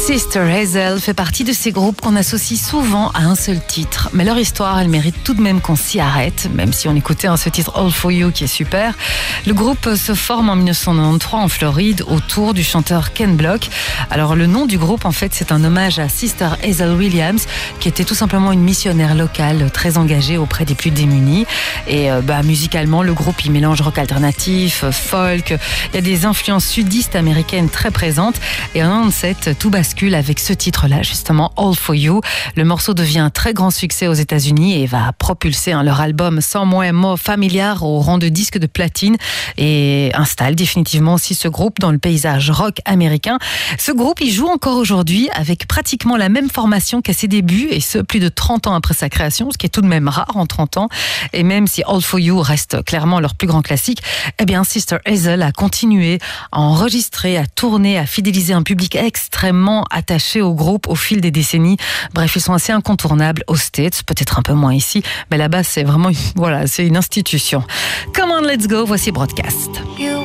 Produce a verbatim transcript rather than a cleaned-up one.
Sister Hazel fait partie de ces groupes qu'on associe souvent à un seul titre. Mais leur histoire, elle mérite tout de même qu'on s'y arrête, même si on écoutait hein, ce titre All For You qui est super. Le groupe se forme en dix-neuf cent quatre-vingt-treize en Floride autour du chanteur Ken Block. Alors le nom du groupe, en fait, c'est un hommage à Sister Hazel Williams, qui était tout simplement une missionnaire locale très engagée auprès des plus démunis. Et euh, bah, musicalement, le groupe, il mélange rock alternatif, folk. Il y a des influences sudistes américaines très présentes. Et en quatre-vingt-dix-sept, tout bascule avec ce titre-là, justement, All For You. Le morceau devient un très grand succès aux États-Unis et va propulser hein, leur album Somewhere More Familiar au rang de disque de platine et installe définitivement aussi ce groupe dans le paysage rock américain. Ce groupe, il joue encore aujourd'hui avec pratiquement la même formation qu'à ses débuts, et ce, plus de trente ans après sa création, ce qui est tout de même rare en trente ans. Et même si All For You reste clairement leur plus grand classique, eh bien, Sister Hazel a continué à enregistrer, à tourner, à fidéliser un public extrêmement attaché au groupe au fil des décennies. Bref, ils sont assez incontournables aux States, peut-être un peu moins ici, mais là-bas, c'est vraiment, voilà, c'est une institution. Come on, let's go, voici Broadcast. You